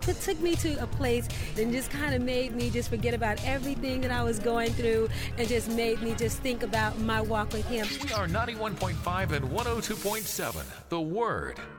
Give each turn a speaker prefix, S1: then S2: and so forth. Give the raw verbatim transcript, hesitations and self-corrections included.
S1: It took me to a place and just kind of made me just forget about everything that I was going through and just made me just think about my walk with him.
S2: We are ninety-one point five and one oh two point seven, The Word.